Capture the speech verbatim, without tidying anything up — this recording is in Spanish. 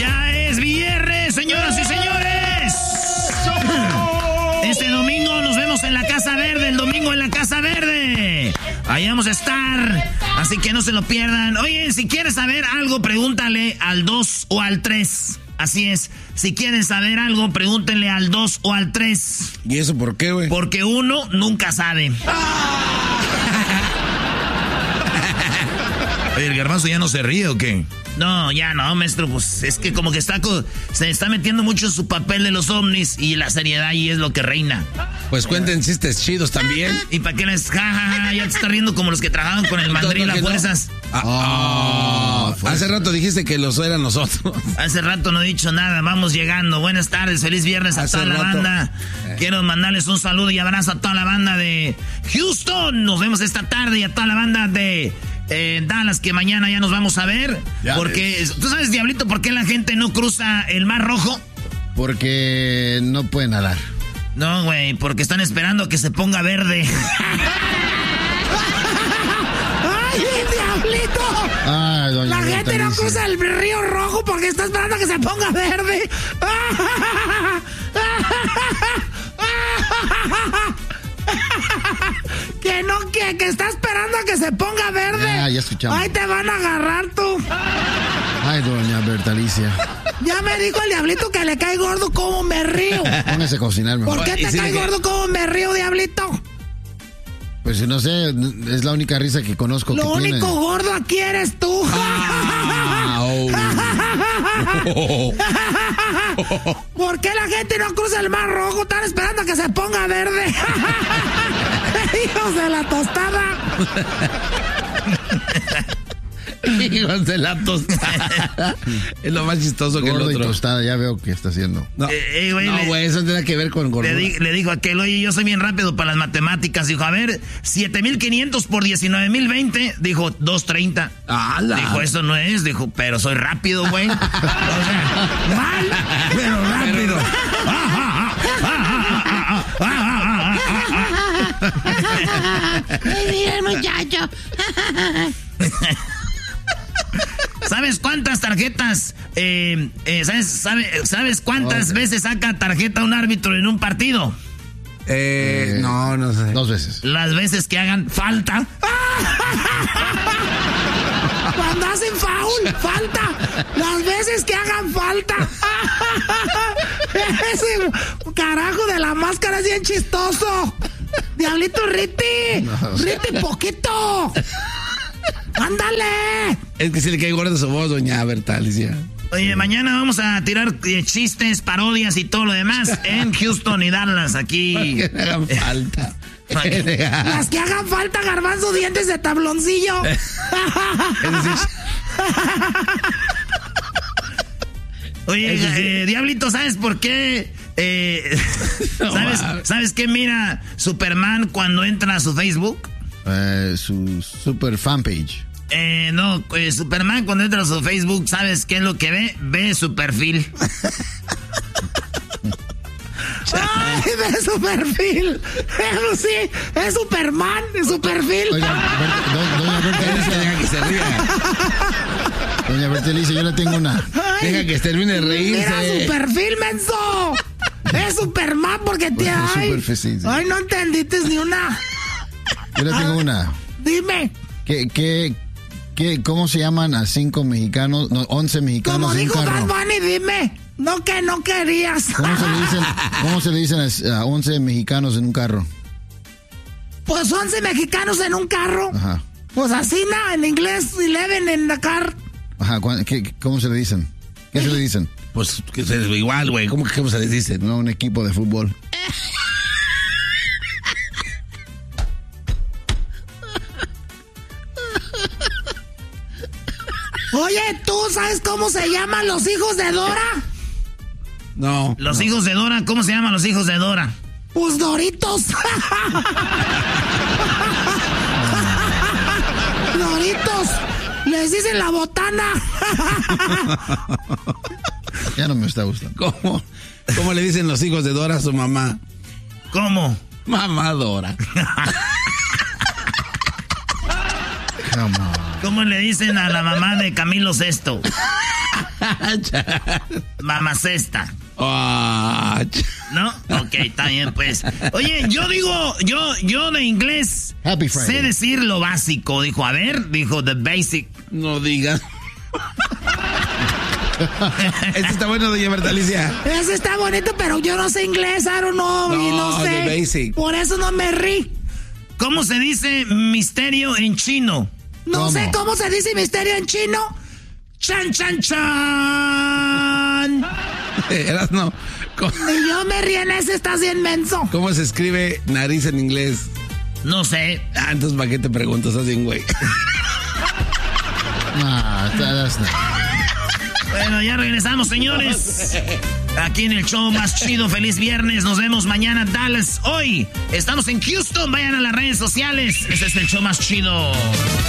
Ya es viernes, señoras y señores. Este domingo nos vemos en la Casa Verde, el domingo en la Casa Verde. Ahí vamos a estar, así que no se lo pierdan. Oye, si quieres saber algo, pregúntale al dos o al tres. Así es, si quieren saber algo, pregúntenle al dos o al tres. ¿Y eso por qué, güey? Porque uno nunca sabe. Oye, ¿el Garbanzo ya no se ríe o qué? No, ya no, maestro, pues es que como que está se está metiendo mucho en su papel de los ovnis y la seriedad ahí es lo que reina. Pues cuenten chistes chidos también. ¿Y para qué les jajaja? Ja, ja, ya te está riendo como los que trabajaban con el mandril a fuerzas. No. Ah, oh, oh, hace rato dijiste que los eran nosotros. Hace rato no he dicho nada, vamos llegando. Buenas tardes, feliz viernes a hace toda rato. La banda. Eh. Quiero mandarles un saludo y abrazo a toda la banda de Houston. Nos vemos esta tarde y a toda la banda de... Eh, Dallas, que mañana ya nos vamos a ver. Ya porque, ves. ¿Tú sabes, Diablito, por qué la gente no cruza el Mar Rojo? Porque no pueden nadar. No, güey, porque están esperando a que se ponga verde. ¡Ay, Diablito! Ay, doña la gente no dice. Cruza el Río Rojo porque está esperando a que se ponga verde. Que no, que, que está esperando a que se ponga verde. Ya, ya escuchamos. Ay, te van a agarrar tú. Ay, doña Bertalicia. Ya me dijo el Diablito que le cae gordo como me río. Póngase a cocinar mejor. ¿Por qué te cae gordo como me río, Diablito? Pues no sé, es la única risa que conozco. Lo que único tiene. gordo aquí eres tú. Ah, oh. ¿Por qué la gente no cruza el Mar Rojo? Están esperando a que se ponga verde. Hijos de la tostada. Hijos de la tostada. Es lo más chistoso que Gordo el otro. Y tostada, ya veo que está haciendo. No, eh, eh, güey, no, güey, eso tiene que ver con gordura. Le, di, le dijo aquel, oye, yo soy bien rápido para las matemáticas. Dijo, a ver, siete mil quinientos por diecinueve mil veinte. Dijo, doscientos treinta. ¡Hala! Dijo, eso no es. Dijo, pero soy rápido, güey. O sea, mal, pero rápido. Ay, mira el muchacho. ¿Sabes cuántas tarjetas? Eh, eh, ¿sabes, sabe, ¿Sabes cuántas okay. veces saca tarjeta un árbitro en un partido? Eh, eh, no, no sé. Dos veces. Las veces que hagan falta. Cuando hacen foul, falta. Las veces que hagan falta. Ese carajo de la máscara es bien chistoso. Diablito, Riti. No. Riti, poquito. ¡Ándale! Es que si le cae gordo su voz, doña Bertalicia. Oye, mañana vamos a tirar eh, chistes, parodias y todo lo demás en Houston y Dallas, aquí. Que hagan falta. Las que hagan falta, Garbanzo, dientes de tabloncillo. Oye, eh, Diablito, ¿sabes por qué? Eh, no, ¿sabes, ¿Sabes qué mira Superman cuando entra a su Facebook? Eh, su super fanpage. Eh, no, eh, Superman cuando entra a su Facebook, ¿sabes qué es lo que ve? Ve su perfil. ¡Ay, ve su perfil! Eso sí, es Superman, es su perfil. Oiga, do, doña Bertalicia, deja que se ría. Doña Bertalicia, yo le tengo una. Ay, deja que termine de reírse. Mira su perfil, menso. Es Superman porque te hay. Ay, no entendiste ni una. Yo le tengo una. Dime. ¿Qué, qué, qué, ¿Cómo se llaman a cinco mexicanos, no, once mexicanos Como en un dijo carro? Bad Bunny, dime. No que no querías. ¿Cómo se le dicen, cómo se le dicen a once mexicanos en un carro? Pues once mexicanos en un carro. Ajá. Pues así, ¿no? En inglés, eleven en la car. Ajá, ¿qué, ¿cómo se le dicen? ¿Qué se le dicen? Pues que se igual, güey. ¿Cómo, ¿Cómo se les dice? No, un equipo de fútbol. Oye, ¿tú sabes cómo se llaman los hijos de Dora? No. Los no. hijos de Dora, ¿cómo se llaman los hijos de Dora? Pues Doritos. Doritos. Les dicen la botana. Ya no me está gustando. ¿Cómo? ¿Cómo le dicen los hijos de Dora a su mamá? ¿Cómo? Mamá Dora. Come on. ¿Cómo le dicen a la mamá de Camilo Sesto? Mamacesta. Oh, ¿No? Ok, está bien, pues. Oye, yo digo, yo, yo de inglés Happy Friday. sé decir lo básico. Dijo, a ver, dijo the basic. no digas. Este está bueno, doña Bertalicia. Ese está bonito, pero yo no sé inglés, I don't know, y No, no sé. the basic. Por eso no me rí. ¿Cómo se dice misterio en chino? No ¿Cómo? sé cómo se dice misterio en chino. Chan, chan, chan. Eras no. ¿Cómo, Y yo me rí en ese, estás bien menso. cómo se escribe nariz en inglés? No sé. Ah, entonces, ¿para qué te preguntas así, güey? No, that's not. Bueno, ya regresamos, señores. Aquí en el show más chido. Feliz viernes. Nos vemos mañana, Dallas. Hoy estamos en Houston. Vayan a las redes sociales. Este es el show más chido.